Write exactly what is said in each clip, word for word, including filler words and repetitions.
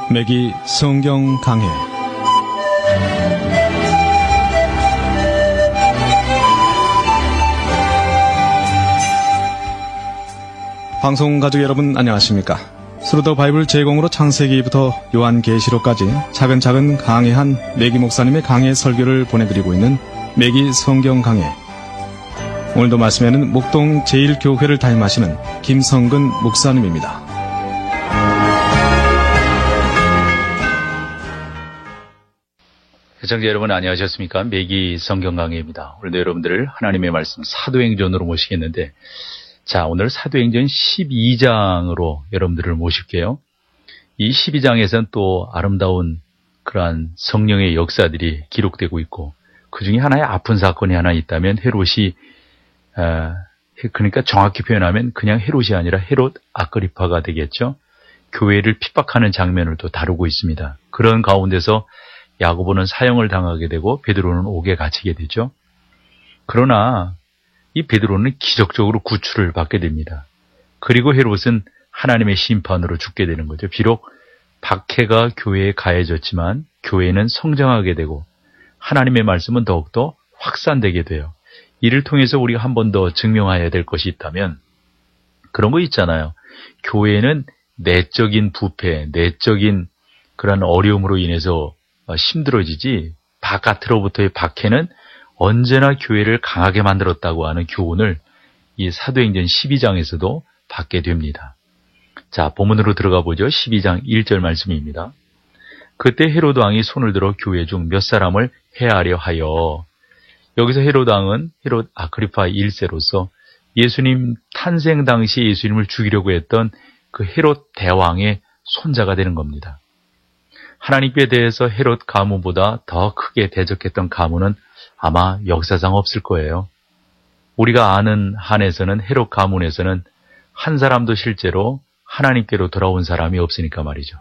매기 성경 강해. 방송 가족 여러분 안녕하십니까? 스루더 바이블 제공으로 창세기부터 요한계시록까지 차근차근 강해한 매기 목사님의 강해 설교를 보내드리고 있는 매기 성경 강해. 오늘도 말씀에는 목동 제일교회를 담임하시는 김성근 목사님입니다. 시청자 여러분 안녕하셨습니까? 매기 성경 강해입니다. 오늘도 여러분들을 하나님의 말씀 사도행전으로 모시겠는데, 자, 오늘 사도행전 십이 장으로 여러분들을 모실게요. 이 십이 장에서는 또 아름다운 그러한 성령의 역사들이 기록되고 있고, 그 중에 하나의 아픈 사건이 하나 있다면 헤롯이, 어, 그러니까 정확히 표현하면 그냥 헤롯이 아니라 헤롯 아그리파가 되겠죠. 교회를 핍박하는 장면을 또 다루고 있습니다. 그런 가운데서 야고보는 사형을 당하게 되고 베드로는 옥에 갇히게 되죠. 그러나 이 베드로는 기적적으로 구출을 받게 됩니다. 그리고 헤롯은 하나님의 심판으로 죽게 되는 거죠. 비록 박해가 교회에 가해졌지만 교회는 성장하게 되고 하나님의 말씀은 더욱더 확산되게 돼요. 이를 통해서 우리가 한 번 더 증명해야 될 것이 있다면 그런 거 있잖아요. 교회는 내적인 부패, 내적인 그런 어려움으로 인해서 힘들어지지 바깥으로부터의 박해는 언제나 교회를 강하게 만들었다고 하는 교훈을 이 사도행전 십이 장에서도 받게 됩니다. 자, 본문으로 들어가 보죠. 십이 장 일 절 말씀입니다. 그때 헤롯 왕이 손을 들어 교회 중 몇 사람을 해하려 하여, 여기서 헤롯 왕은 헤롯 아그리파 일 세로서 예수님 탄생 당시 예수님을 죽이려고 했던 그 헤롯 대왕의 손자가 되는 겁니다. 하나님께 대해서 헤롯 가문보다 더 크게 대적했던 가문은 아마 역사상 없을 거예요. 우리가 아는 한에서는 헤롯 가문에서는 한 사람도 실제로 하나님께로 돌아온 사람이 없으니까 말이죠.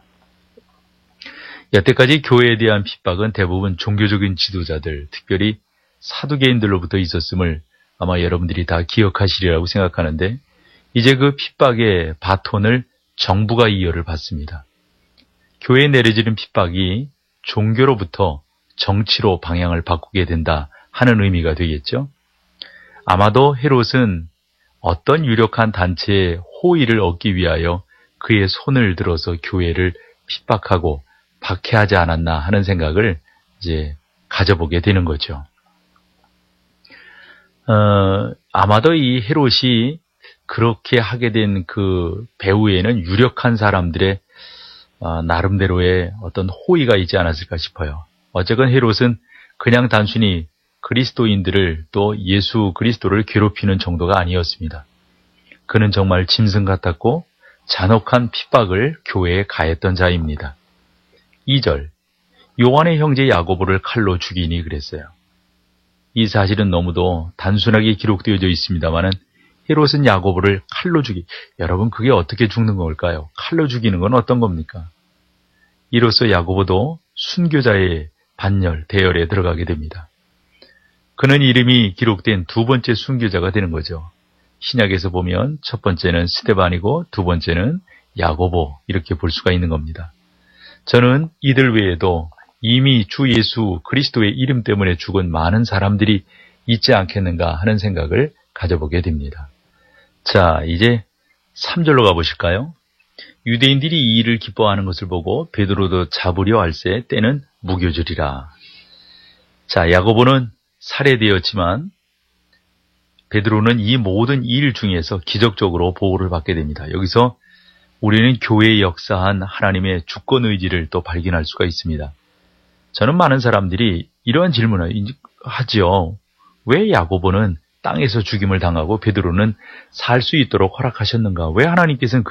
여태까지 교회에 대한 핍박은 대부분 종교적인 지도자들, 특별히 사두개인들로부터 있었음을 아마 여러분들이 다 기억하시리라고 생각하는데, 이제 그 핍박의 바톤을 정부가 이어를 받습니다. 교회에 내려지는 핍박이 종교로부터 정치로 방향을 바꾸게 된다 하는 의미가 되겠죠. 아마도 헤롯은 어떤 유력한 단체의 호의를 얻기 위하여 그의 손을 들어서 교회를 핍박하고 박해하지 않았나 하는 생각을 이제 가져보게 되는 거죠. 어, 아마도 이 헤롯이 그렇게 하게 된 그 배후에는 유력한 사람들의 어, 나름대로의 어떤 호의가 있지 않았을까 싶어요. 어쨌건 헤롯은 그냥 단순히 그리스도인들을 또 예수 그리스도를 괴롭히는 정도가 아니었습니다. 그는 정말 짐승 같았고 잔혹한 핍박을 교회에 가했던 자입니다. 이 절, 요한의 형제 야고보를 칼로 죽이니 그랬어요. 이 사실은 너무도 단순하게 기록되어져 있습니다만은 헤롯은 야고보를 칼로 죽이, 여러분 그게 어떻게 죽는 걸까요? 칼로 죽이는 건 어떤 겁니까? 이로써 야고보도 순교자의 반열, 대열에 들어가게 됩니다. 그는 이름이 기록된 두 번째 순교자가 되는 거죠. 신약에서 보면 첫 번째는 스데반이고 두 번째는 야고보, 이렇게 볼 수가 있는 겁니다. 저는 이들 외에도 이미 주 예수 그리스도의 이름 때문에 죽은 많은 사람들이 있지 않겠는가 하는 생각을 가져보게 됩니다. 자, 이제 삼 절로 가보실까요? 유대인들이 이 일을 기뻐하는 것을 보고 베드로도 잡으려 할새 때는 무교절이라. 자, 야고보는 살해되었지만 베드로는 이 모든 일 중에서 기적적으로 보호를 받게 됩니다. 여기서 우리는 교회에 역사한 하나님의 주권 의지를 또 발견할 수가 있습니다. 저는 많은 사람들이 이러한 질문을 하지요. 왜 야고보는 땅에서 죽임을 당하고 베드로는 살 수 있도록 허락하셨는가? 왜 하나님께서는